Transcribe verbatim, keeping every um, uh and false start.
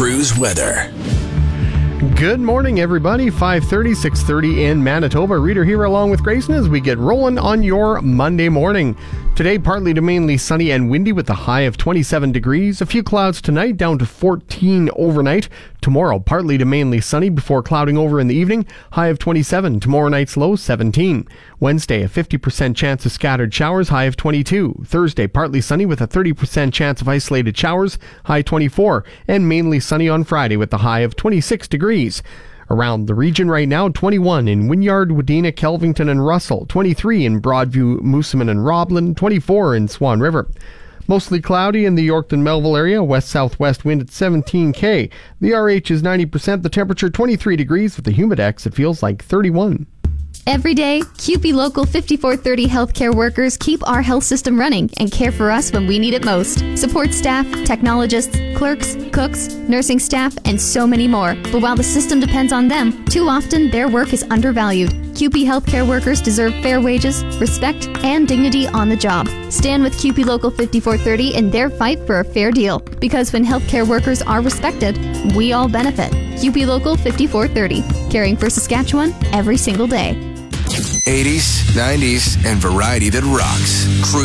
Cruise weather. Good morning, everybody. five thirty, six thirty in Manitoba. Reader here along with Grayson as we get rolling on your Monday morning. Today, partly to mainly sunny and windy with a high of twenty-seven degrees. A few clouds tonight, down to fourteen overnight. Tomorrow, partly to mainly sunny before clouding over in the evening. High of twenty-seven. Tomorrow night's low, seventeen. Wednesday, a fifty percent chance of scattered showers. High of twenty-two. Thursday, partly sunny with a thirty percent chance of isolated showers. High twenty-four. And mainly sunny on Friday with a high of twenty-six degrees. Around the region right now, twenty-one in Wynyard, Wadena, Kelvington, and Russell, twenty-three in Broadview, Moosomin, and Roblin, twenty-four in Swan River. Mostly cloudy in the Yorkton-Melville area, west-southwest wind at seventeen K. The R H is ninety percent, the temperature twenty-three degrees, with the humidex it feels like thirty-one. Every day, C U P E Local fifty-four thirty healthcare workers keep our health system running and care for us when we need it most. Support staff, technologists, clerks, cooks, nursing staff, and so many more. But while the system depends on them, too often their work is undervalued. C U P E healthcare workers deserve fair wages, respect, and dignity on the job. Stand with C U P E Local fifty-four thirty in their fight for a fair deal. Because when healthcare workers are respected, we all benefit. C U P E Local fifty-four thirty, caring for Saskatchewan every single day. eighties, nineties, and variety that rocks. Cruise